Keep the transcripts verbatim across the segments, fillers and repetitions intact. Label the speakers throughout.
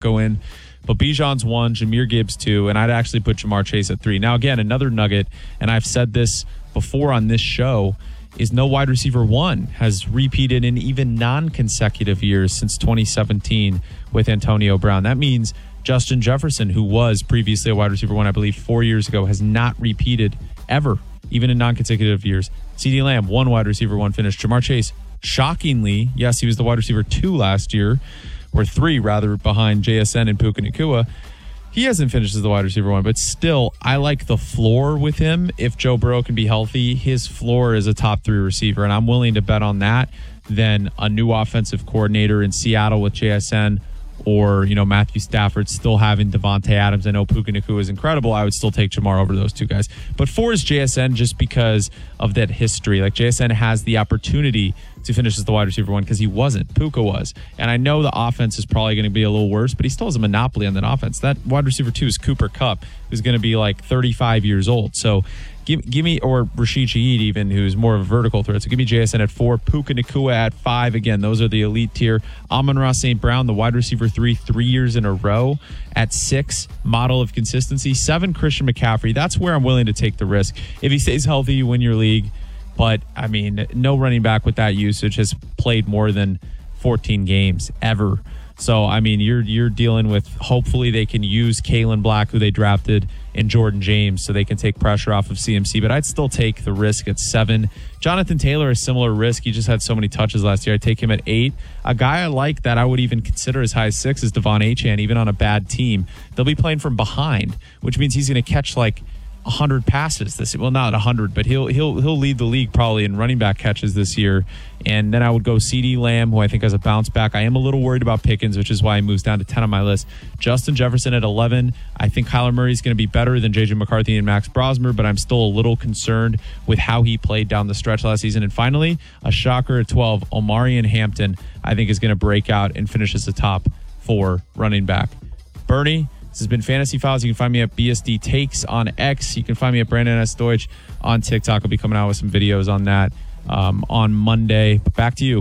Speaker 1: go in. But Bijan's one, Jahmyr Gibbs two, and I'd actually put Ja'Marr Chase at three. Now, again, another nugget, and I've said this before on this show, is no wide receiver one has repeated in even non-consecutive years since twenty seventeen with Antonio Brown. That means Justin Jefferson, who was previously a wide receiver one, I believe, four years ago, has not repeated ever, even in non-consecutive years. CeeDee Lamb, one wide receiver one finish. Ja'Marr Chase, shockingly, yes, he was the wide receiver two last year, or three, rather, behind J S N and Puka Nacua. He hasn't finished as the wide receiver one, but still, I like the floor with him. If Joe Burrow can be healthy, his floor is a top three receiver, and I'm willing to bet on that than a new offensive coordinator in Seattle with J S N, or, you know, Matthew Stafford still having Devontae Adams. I know Puka Nacua is incredible. I would still take Ja'Marr over those two guys. But four is J S N just because of that history. Like, J S N has the opportunity to finish as the wide receiver one because he wasn't. Puka was. And I know the offense is probably going to be a little worse, but he still has a monopoly on that offense. That wide receiver two is Cooper Kupp, who's going to be like thirty-five years old. So give, give me, or Rashid Shaheed even, who's more of a vertical threat. So give me J S N at four, Puka Nacua at five. Again, those are the elite tier. Amon-Ra Saint Brown, the wide receiver three, three years in a row at six, model of consistency. Seven, Christian McCaffrey. That's where I'm willing to take the risk. If he stays healthy, you win your league. But, I mean, no running back with that usage has played more than fourteen games ever. So, I mean, you're you're dealing with, hopefully they can use Kalen Black, who they drafted, and Jordan James, so they can take pressure off of C M C. But I'd still take the risk at seven. Jonathan Taylor, a similar risk. He just had so many touches last year. I'd take him at eight. A guy I like that I would even consider as high as six is Devon Achane, even on a bad team. They'll be playing from behind, which means he's going to catch like one hundred passes this year. Well, not one hundred, but he'll he'll he'll lead the league probably in running back catches this year. And then I would go CeeDee Lamb, who I think has a bounce back. I am a little worried about Pickens, which is why he moves down to ten on my list. Justin Jefferson at eleven. I think Kyler Murray is going to be better than J J McCarthy and Max Brosmer, but I'm still a little concerned with how he played down the stretch last season. And finally, a shocker at twelve, Omarion Hampton, I think is going to break out and finish as the top four running back. Bernie, this has been Fantasy Files. You can find me at B S D Takes on X. You can find me at Brandon S. Deutsch on TikTok. I'll be coming out with some videos on that um, on Monday. But back to you.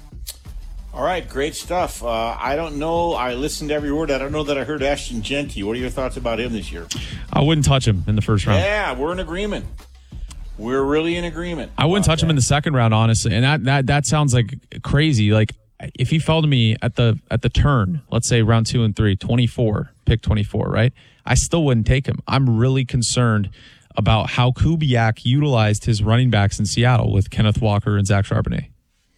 Speaker 2: All right, great stuff. Uh, I don't know. I listened to every word. I don't know that I heard Ashton Genty. What are your thoughts about him this year?
Speaker 1: I wouldn't touch him in the first round.
Speaker 2: Yeah, we're in agreement. We're really in agreement.
Speaker 1: I wouldn't touch that. him in the second round, honestly. And that, that that sounds like crazy. Like, if he fell to me at the at the turn, let's say round two and three, twenty-four, pick twenty-four, right? I still wouldn't take him. I'm really concerned about how Kubiak utilized his running backs in Seattle with Kenneth Walker and Zach Charbonnet.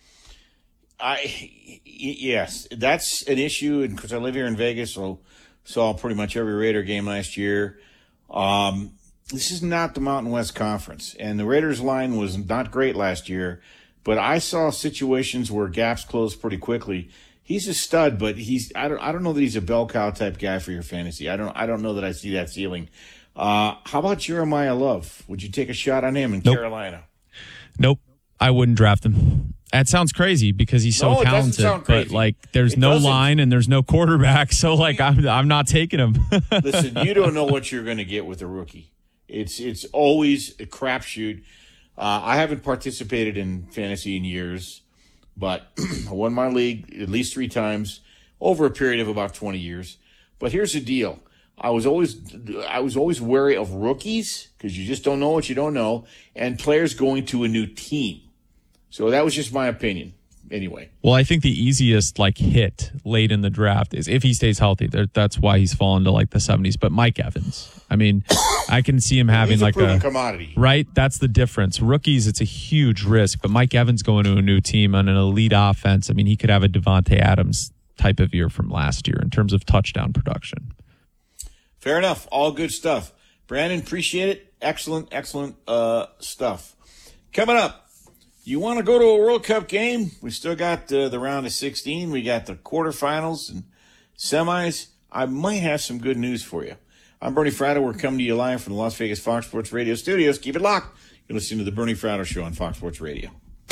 Speaker 2: I yes, that's an issue because I live here in Vegas, so saw pretty much every Raider game last year. Um, this is not the Mountain West Conference, and the Raiders line was not great last year. But I saw situations where gaps closed pretty quickly. He's a stud, but he's I don't I don't know that he's a bell cow type guy for your fantasy. I don't I don't know that I see that ceiling. Uh, how about Jeremiah Love? Would you take a shot on him in
Speaker 1: nope.
Speaker 2: Carolina?
Speaker 1: Nope, I wouldn't draft him. That sounds crazy because he's so
Speaker 2: no,
Speaker 1: talented.
Speaker 2: It
Speaker 1: but like, there's
Speaker 2: it
Speaker 1: no
Speaker 2: doesn't.
Speaker 1: line and there's no quarterback, so like I'm I'm not taking him.
Speaker 2: Listen, you don't know what you're going to get with a rookie. It's it's always a crapshoot. Uh, I haven't participated in fantasy in years, but I won my league at least three times over a period of about twenty years. But here's the deal. I was always I was always wary of rookies because you just don't know what you don't know, and players going to a new team. So that was just my opinion. Anyway.
Speaker 1: Well, I think the easiest like hit late in the draft is if he stays healthy. That's why he's fallen to like the seventies. But Mike Evans, I mean, I can see him having
Speaker 2: he's a
Speaker 1: like
Speaker 2: proven
Speaker 1: a
Speaker 2: commodity,
Speaker 1: right? That's the difference. Rookies, it's a huge risk. But Mike Evans going to a new team on an elite offense. I mean, he could have a Devontae Adams type of year from last year in terms of touchdown production.
Speaker 2: Fair enough. All good stuff. Brandon, appreciate it. Excellent, excellent uh, stuff. Coming up. You want to go to a World Cup game? We still got uh, the round of sixteen. We got the quarterfinals and semis. I might have some good news for you. I'm Bernie Fratto. We're coming to you live from the Las Vegas Fox Sports Radio studios. Keep it locked. You're listening to the Bernie Fratto Show on Fox Sports Radio.
Speaker 3: Di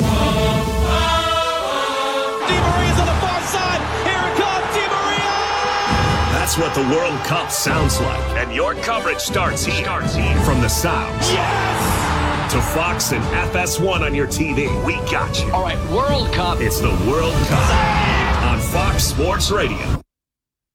Speaker 3: Maria's on the far side. Here it comes, Di Maria!
Speaker 4: That's what the World Cup sounds like. And your coverage starts here. Starts here. From the sounds.
Speaker 3: Yes!
Speaker 4: To Fox and F S one on your T V. We got you.
Speaker 3: All right, World Cup.
Speaker 4: It's the World Cup on Fox Sports Radio.